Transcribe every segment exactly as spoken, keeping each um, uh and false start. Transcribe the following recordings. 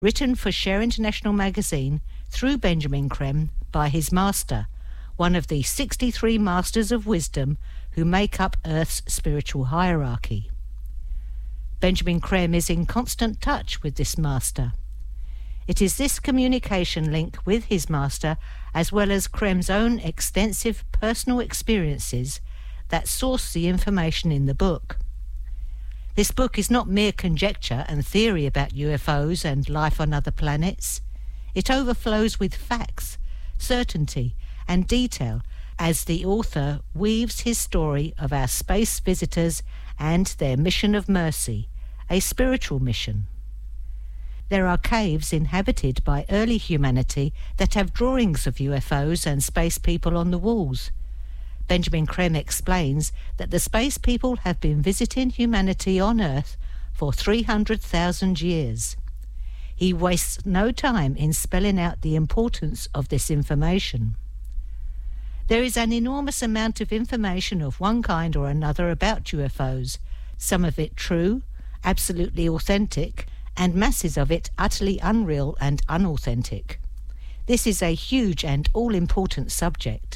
written for Share International magazine through Benjamin Creme by his master, one of the sixty-three masters of wisdom who make up Earth's spiritual hierarchy. Benjamin Creme is in constant touch with this master. It is this communication link with his master, as well as Creme's own extensive personal experiences, that source the information in the book. This book is not mere conjecture and theory about U F Os and life on other planets. It overflows with facts, certainty, and detail as the author weaves his story of our space visitors and their mission of mercy, a spiritual mission. There are caves inhabited by early humanity that have drawings of U F Os and space people on the walls. Benjamin Creme explains that the space people have been visiting humanity on Earth for three hundred thousand years. He wastes no time in spelling out the importance of this information. There is an enormous amount of information of one kind or another about U F Os, some of it true, absolutely authentic, and masses of it utterly unreal and unauthentic. This is a huge and all-important subject.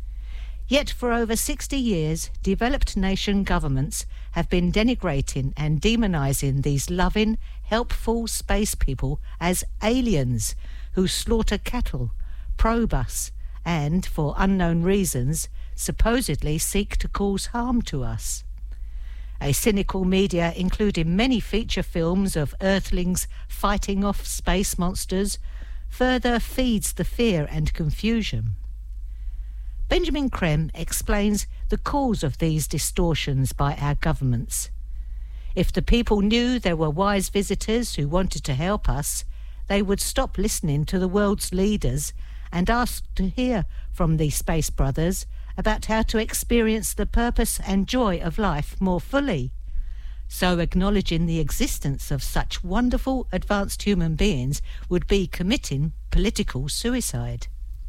Yet for over sixty years, developed nation governments have been denigrating and demonizing these loving, helpful space people as aliens who slaughter cattle, probe us, and, for unknown reasons, supposedly seek to cause harm to us. A cynical media, including many feature films of Earthlings fighting off space monsters, further feeds the fear and confusion. Benjamin Creme explains the cause of these distortions by our governments. If the people knew there were wise visitors who wanted to help us, they would stop listening to the world's leaders and ask to hear from the Space Brothers about how to experience the purpose and joy of life more fully. So acknowledging the existence of such wonderful advanced human beings would be committing political suicide.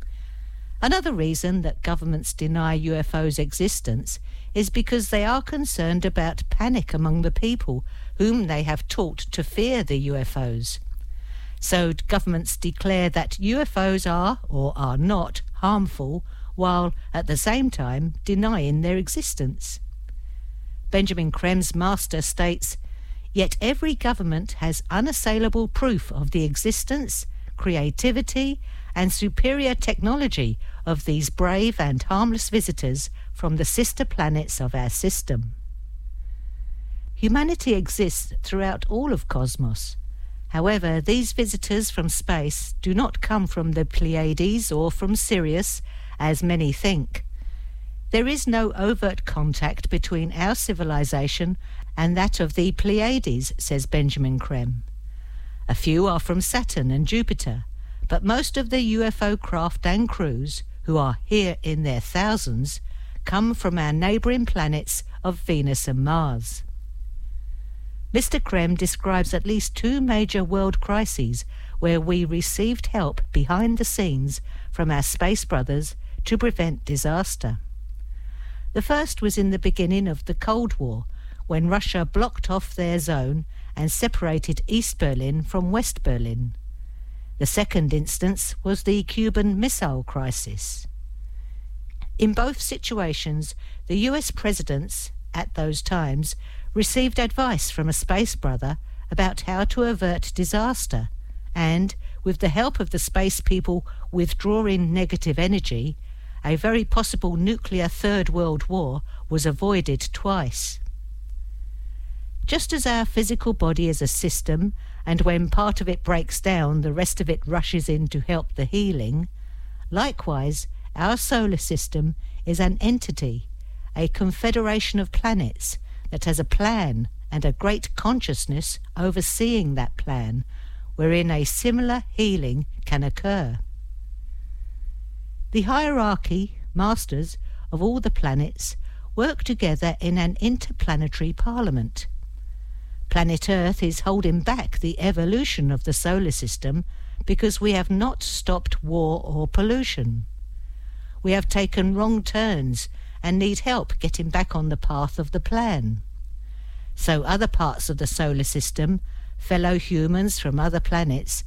Another reason that governments deny U F Os' existence is because they are concerned about panic among the people whom they have taught to fear the U F Os. So governments declare that U F Os are, or are not, harmful, while at the same time denying their existence. Benjamin Creme's master states, "Yet every government has unassailable proof of the existence, creativity, and superior technology of these brave and harmless visitors from the sister planets of our system." Humanity exists throughout all of cosmos. However, these visitors from space do not come from the Pleiades or from Sirius, as many think. There is no overt contact between our civilization and that of the Pleiades, says Benjamin Creme. A few are from Saturn and Jupiter, but most of the U F O craft and crews, who are here in their thousands, come from our neighbouring planets of Venus and Mars. Mister Creme describes at least two major world crises where we received help behind the scenes from our space brothers to prevent disaster. The first was in the beginning of the Cold War, when Russia blocked off their zone and separated East Berlin from West Berlin. The second instance was the Cuban Missile Crisis. In both situations, the U S presidents, at those times, received advice from a space brother about how to avert disaster, and, with the help of the space people withdrawing negative energy, a very possible nuclear Third World War was avoided twice. Just as our physical body is a system, and when part of it breaks down, the rest of it rushes in to help the healing, likewise, our solar system is an entity, a confederation of planets that has a plan and a great consciousness overseeing that plan, wherein a similar healing can occur. The hierarchy, masters, of all the planets work together in an interplanetary parliament. Planet Earth is holding back the evolution of the solar system because we have not stopped war or pollution. We have taken wrong turns and need help getting back on the path of the plan. So other parts of the solar system, fellow humans from other planets,